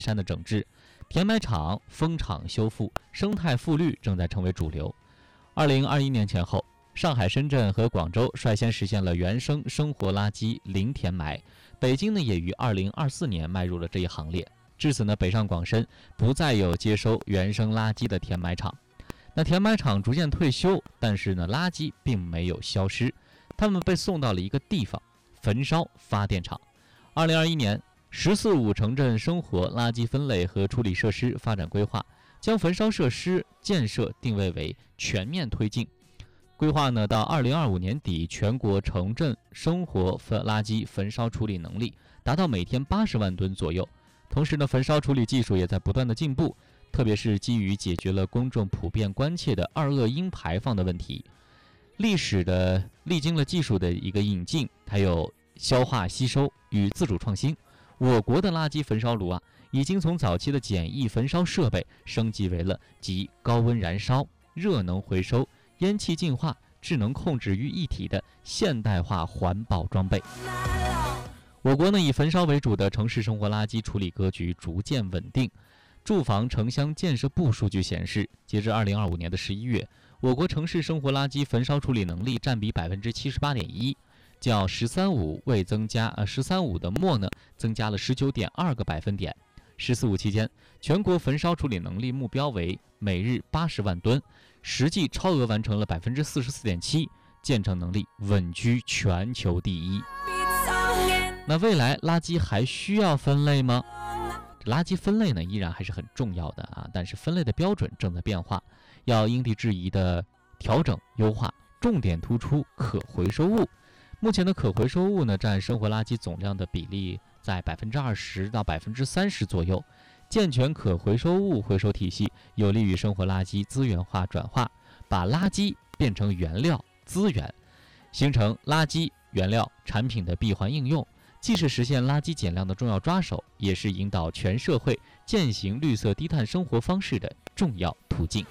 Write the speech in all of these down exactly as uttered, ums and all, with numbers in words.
山的整治，填埋场、风场修复、生态复绿正在成为主流。二零二一年前后，上海、深圳和广州率先实现了原生生活垃圾零填埋，北京呢也于二零二四年迈入了这一行列。至此呢，北上广深不再有接收原生垃圾的填埋场。那填埋场逐渐退休，但是呢，垃圾并没有消失，它们被送到了一个地方——焚烧发电厂。二零二一年，十四五城镇生活垃圾分类和处理设施发展规划将焚烧设施建设定位为全面推进。规划呢，到二零二五年底，全国城镇生活垃圾焚烧处理能力达到每天八十万吨左右。同时呢，焚烧处理技术也在不断的进步，特别是基于解决了公众普遍关切的二恶英排放的问题，历史的历经了技术的一个引进，还有消化吸收与自主创新，我国的垃圾焚烧炉啊，已经从早期的简易焚烧设备升级为了集高温燃烧、热能回收、烟气净化、智能控制于一体的现代化环保装备。我国呢，以焚烧为主的城市生活垃圾处理格局逐渐稳定。住房城乡建设部数据显示，截至二零二五年的十一月，我国城市生活垃圾焚烧处理能力占比百分之七十八点一，较“十三五”未增加，呃“十三五”的末呢增加了十九点二个百分点。“十四五”期间，全国焚烧处理能力目标为每日八十万吨，实际超额完成了百分之四十四点七，建成能力稳居全球第一。那未来垃圾还需要分类吗？垃圾分类呢，依然还是很重要的啊，但是分类的标准正在变化，要因地制宜的调整优化，重点突出可回收物。目前的可回收物呢，占生活垃圾总量的比例在百分之二十到百分之三十左右。健全可回收物回收体系，有利于生活垃圾资源化转化，把垃圾变成原料资源，形成垃圾原料产品的闭环应用。既是实现垃圾减量的重要抓手，也是引导全社会践行绿色低碳生活方式的重要途径。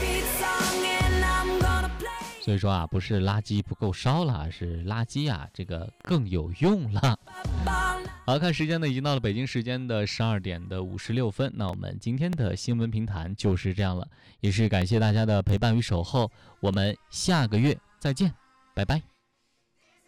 所以说啊，不是垃圾不够烧了，是垃圾啊这个更有用了。好，看时间呢，已经到了北京时间的十二点的五十六分。那我们今天的新闻评谈就是这样了，也是感谢大家的陪伴与守候。我们下个月再见，拜拜。